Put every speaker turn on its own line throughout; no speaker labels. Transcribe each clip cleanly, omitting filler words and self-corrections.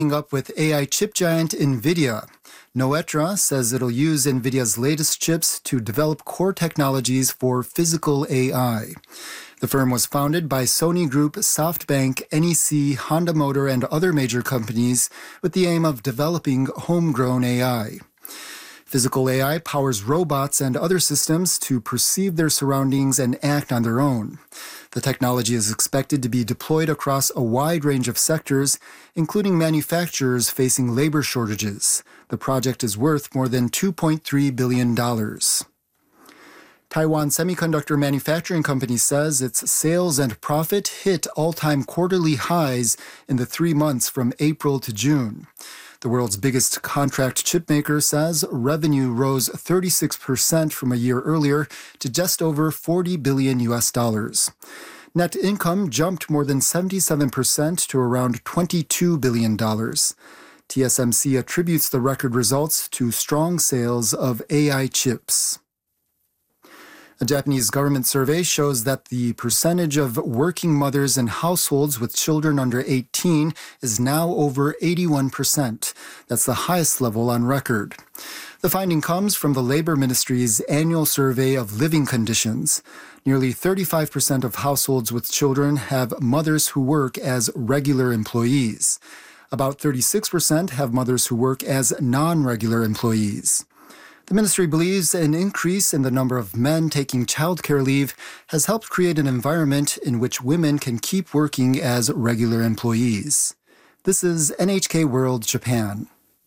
up with AI chip giant NVIDIA. Noetra says it'll use NVIDIA's latest chips to develop core technologies for physical AI. The firm was founded by Sony Group, SoftBank, NEC, Honda Motor, and other major companies with the aim of developing homegrown AI. Physical AI powers robots and other systems to perceive their surroundings and act on their own. The technology is expected to be deployed across a wide range of sectors, including manufacturers facing labor shortages. The project is worth more than $2.3 billion. Taiwan Semiconductor Manufacturing Company says its sales and profit hit all-time quarterly highs in the 3 months from April to June. The world's biggest contract chip maker says revenue rose 36% from a year earlier to just over $40 billion. Net income jumped more than 77% to around $22 billion. TSMC attributes the record results to strong sales of AI chips. A Japanese government survey shows that the percentage of working mothers in households with children under 18 is now over 81%. That's the highest level on record. The finding comes from the Labor Ministry's annual survey of living conditions. Nearly 35% of households with children have mothers who work as regular employees. About 36% have mothers who work as non-regular employees. The ministry believes an increase in the number of men taking childcare leave has helped create an environment in which women can keep working as regular employees. This is NHK World Japan.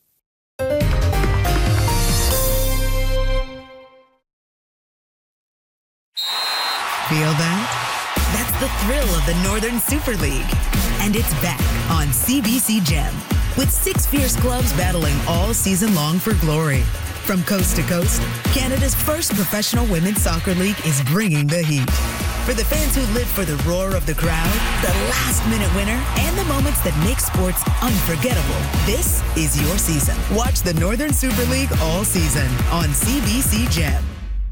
Feel that? That's the thrill of the Northern Super League. And it's back on CBC Gem, with 6 fierce clubs battling all season long for glory. From coast to coast, Canada's first professional women's soccer league is bringing the heat. For the fans who live for the roar of the crowd, the last-minute winner, and the moments that make sports unforgettable, this is your season. Watch the Northern Super League all season on CBC Gem.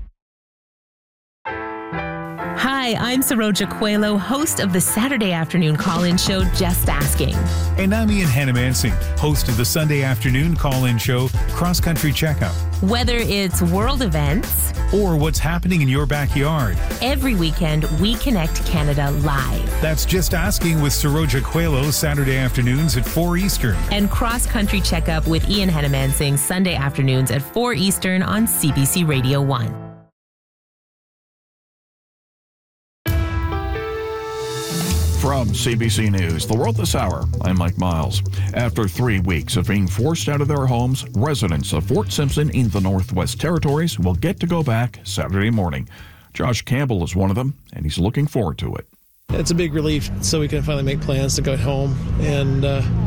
Hi, I'm Saroja Coelho, host of the Saturday afternoon call-in show, Just Asking.
And I'm Ian Hannamansing, host of the Sunday afternoon call-in show, Cross Country Checkup.
Whether it's world events
or what's happening in your backyard,
every weekend we connect Canada live.
That's Just Asking with Saroja Coelho, Saturday afternoons at 4 Eastern.
And Cross Country Checkup with Ian Hannamansing, Sunday afternoons at 4 Eastern on CBC Radio 1.
From CBC News, The World This Hour, I'm Mike Miles. After 3 weeks of being forced out of their homes, residents of Fort Simpson in the Northwest Territories will get to go back Saturday morning. Josh Campbell is one of them, and he's looking forward to it.
It's a big relief, so we can finally make plans to go home. And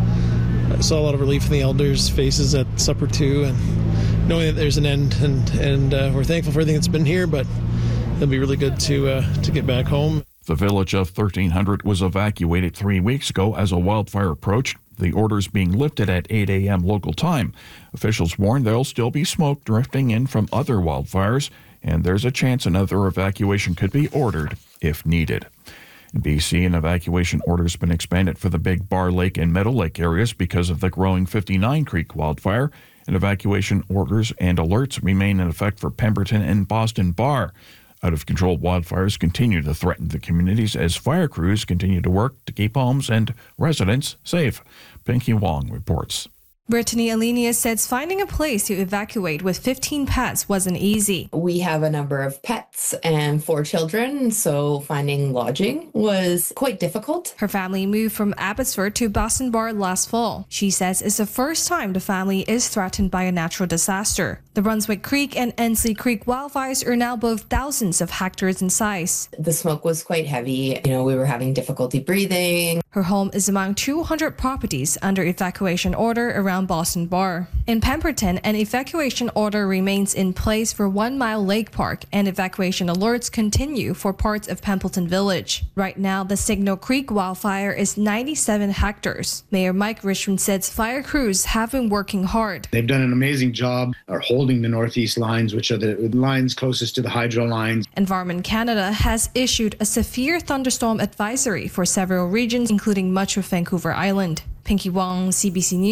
I saw a lot of relief in the elders' faces at supper, too, and knowing that there's an end. And we're thankful for everything that's been here, but it'll be really good to get back home.
The village of 1300 was evacuated 3 weeks ago as a wildfire approached, the orders being lifted at 8 a.m. local time. Officials warn there'll still be smoke drifting in from other wildfires, and there's a chance another evacuation could be ordered if needed. In BC, an evacuation order has been expanded for the Big Bar Lake and Meadow Lake areas because of the growing 59 Creek wildfire, and evacuation orders and alerts remain in effect for Pemberton and Boston Bar. Out-of-control wildfires continue to threaten the communities as fire crews continue to work to keep homes and residents safe. Pinky Wong reports.
Brittany Alenia says finding a place to evacuate with 15 pets wasn't easy.
We have a number of pets and 4 children, so finding lodging was quite difficult.
Her family moved from Abbotsford to Boston Bar last fall. She says it's the first time the family is threatened by a natural disaster. The Brunswick Creek and Ensley Creek wildfires are now both thousands of hectares in size.
The smoke was quite heavy. We were having difficulty breathing.
Her home is among 200 properties under evacuation order around Boston Bar. In Pemberton, an evacuation order remains in place for 1 Mile Lake Park, and evacuation alerts continue for parts of Pempleton Village. Right now, the Signal Creek wildfire is 97 hectares. Mayor Mike Richmond says fire crews have been working hard.
They've done an amazing job of holding the northeast lines, which are the lines closest to the hydro lines.
Environment Canada has issued a severe thunderstorm advisory for several regions, including much of Vancouver Island. Pinky Wong, CBC News.